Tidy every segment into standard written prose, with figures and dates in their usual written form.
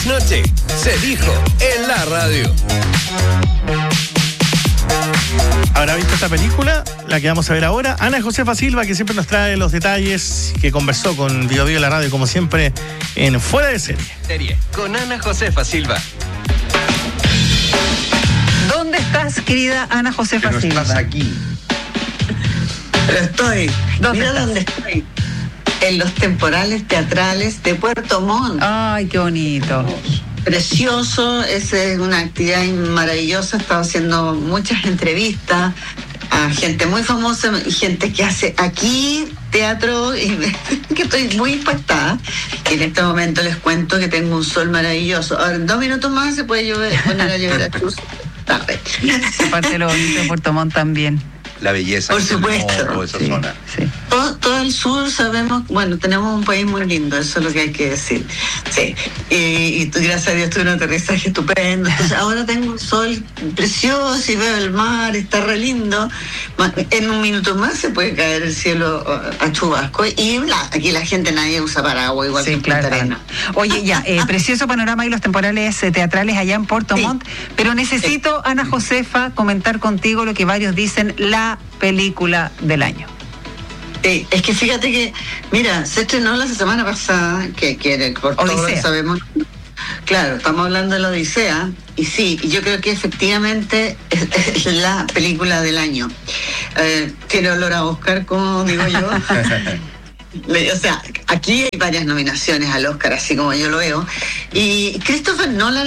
Noche se dijo en la radio. ¿Habrá visto esta película? La que vamos a ver ahora. Ana Josefa Silva, que siempre nos trae los detalles, que conversó con Bio Bio la radio, como siempre, en Fuera de Serie. Con Ana Josefa Silva. ¿Dónde estás, querida Ana Josefa Silva? Estás aquí. Pero estoy. ¿Dónde Mira estás? dónde estoy. En los temporales teatrales de Puerto Montt. Ay, qué bonito. Precioso, es una actividad maravillosa. He estado haciendo muchas entrevistas a gente muy famosa y gente que hace aquí teatro y que estoy muy impactada. Y en este momento les cuento que tengo un sol maravilloso. Ahora, en 2 minutos más se puede poner a llover a Cruz. Tarde. Aparte de lo bonito de Puerto Montt también. La belleza. Por supuesto. De esa Sí, zona. sí. Todo el sur sabemos, bueno, tenemos un país muy lindo, eso es lo que hay que decir. Sí, y gracias a Dios tuve un aterrizaje estupendo. Entonces ahora tengo un sol precioso y veo el mar, está re lindo. En 1 minuto más se puede caer el cielo a chubasco. Y aquí la gente, nadie usa paraguas, igual Sí, que en claro. Punta Arenas. Oye, ya, precioso panorama y los temporales teatrales allá en Puerto Sí. Montt, pero necesito, Ana Josefa, comentar contigo lo que varios dicen, la película del año. Sí, es que fíjate que, mira, se estrenó la semana pasada, que por todo lo que Odisea. sabemos. Claro, estamos hablando de la Odisea, y sí, yo creo que efectivamente es la película del año. Tiene olor a Oscar, como digo yo. O sea, aquí hay varias nominaciones al Oscar, así como yo lo veo. Y Christopher Nolan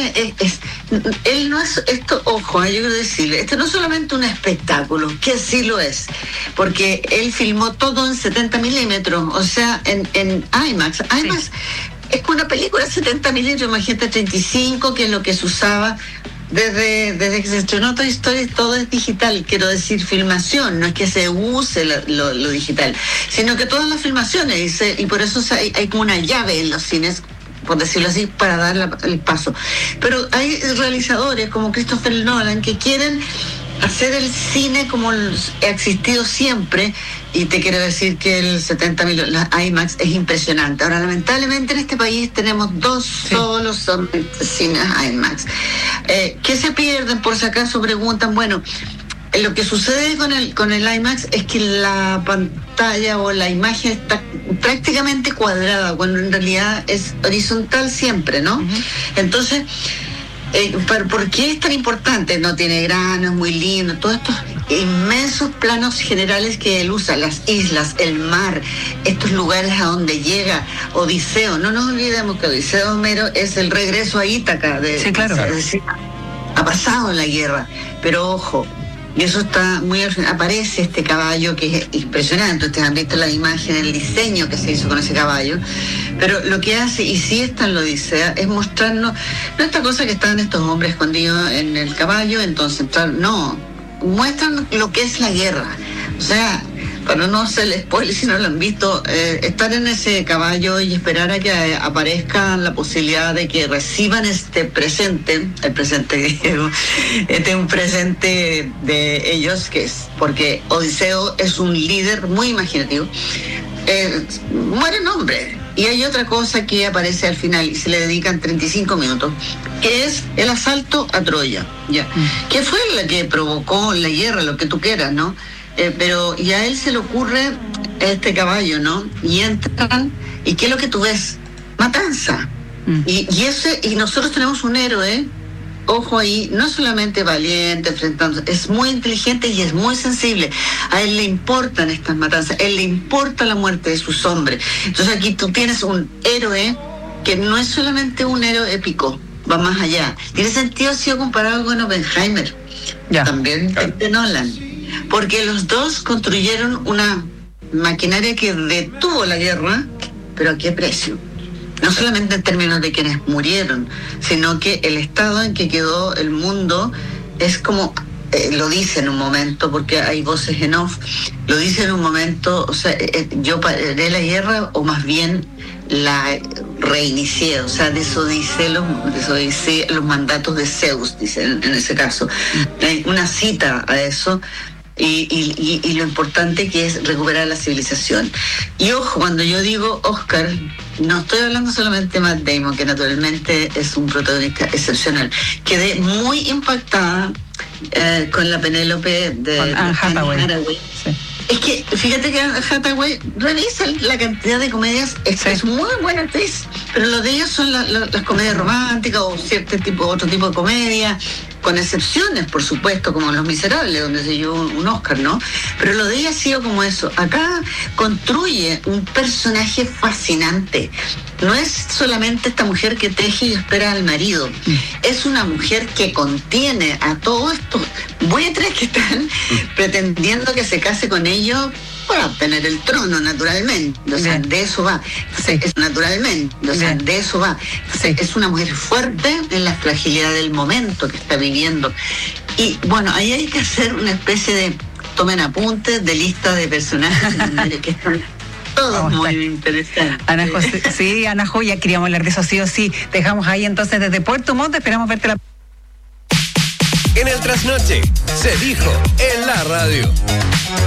él no es esto, ojo, yo quiero decirle, esto no es solamente un espectáculo, que sí lo es, porque él filmó todo en 70 milímetros, o sea, en IMAX. IMAX es una película de 70 milímetros, imagínate 35, que es lo que se usaba. Desde que se estrenó Toy Story, todo es digital, quiero decir filmación, no es que se use lo digital, sino que todas las filmaciones, y por eso hay como una llave en los cines, por decirlo así, para dar el paso. Pero hay realizadores como Christopher Nolan que quieren hacer el cine como ha existido siempre, y te quiero decir que el 70 millones, la IMAX es impresionante. Ahora, lamentablemente en este país tenemos 2 solos cines IMAX. ¿Qué se pierden? Por si acaso preguntan, bueno, lo que sucede con el IMAX es que la pantalla o la imagen está prácticamente cuadrada, cuando en realidad es horizontal siempre, ¿no? Uh-huh. Entonces, ¿por qué es tan importante? No tiene granos, muy lindo, todos estos inmensos planos generales que él usa, las islas, el mar, estos lugares a donde llega Odiseo. No nos olvidemos que Odiseo de Homero es el regreso a Ítaca. Sí, claro. Ha pasado en la guerra, pero ojo, y eso está muy al final. Aparece este caballo que es impresionante. Ustedes han visto la imagen, el diseño que se hizo con ese caballo. Pero lo que hace, y sí está en la Odisea, es mostrarnos, no esta cosa que están estos hombres escondidos en el caballo, entonces, no, muestran lo que es la guerra. O sea, para no hacer spoiler si no lo han visto, estar en ese caballo y esperar a que aparezca la posibilidad de que reciban este presente, el presente griego, este es un presente de ellos, que es porque Odiseo es un líder muy imaginativo. Mueren hombres. Y hay otra cosa que aparece al final y se le dedican 35 minutos, que es el asalto a Troya, ya, que fue la que provocó la guerra, lo que tú quieras, ¿no? Pero y a él se le ocurre este caballo, ¿no? Y entran, ¿y qué es lo que tú ves? Matanza. Y nosotros tenemos un héroe, ojo ahí, no solamente valiente, enfrentando, es muy inteligente y es muy sensible. A él le importan estas matanzas, a él le importa la muerte de sus hombres. Entonces aquí tú tienes un héroe que no es solamente un héroe épico, va más allá. Tiene sentido, ha sido comparado con Oppenheimer, también de Nolan, porque los dos construyeron una maquinaria que detuvo la guerra, pero ¿a qué precio? No solamente en términos de quienes murieron, sino que el estado en que quedó el mundo es como, lo dice en un momento, porque hay voces en off, lo dice en un momento, o sea, yo paré la guerra, o más bien la reinicié, o sea, desobedicé los mandatos de Zeus, dice en ese caso. Hay una cita a eso, y lo importante que es recuperar la civilización. Y ojo, cuando yo digo Oscar, no estoy hablando solamente de Matt Damon, que naturalmente es un protagonista excepcional. Quedé muy impactada con la Penélope de Anne Hathaway. Sí. Es que, fíjate que Anne Hathaway, revisa la cantidad de comedias, es muy buena actriz, pero lo de ellos son las comedias románticas o otro tipo de comedia, con excepciones, por supuesto, como Los Miserables, donde se llevó un Oscar, ¿no? Pero lo de ella ha sido como eso. Acá construye un personaje fascinante. No es solamente esta mujer que teje y espera al marido. Es una mujer que contiene a todos estos buitres que están pretendiendo que se case con ellos para obtener el trono, naturalmente. O sea, de eso va. Es naturalmente. O sea, de eso va. Es una mujer fuerte en la fragilidad del momento que está viviendo. Y bueno, ahí hay que hacer una especie de, tomen apuntes, de lista de personajes que están todos muy interesantes. Ana José, sí, Ana Joya, queríamos hablar de eso sí o sí. Dejamos ahí entonces desde Puerto Montt, esperamos verte la... En el trasnoche, se dijo en la radio.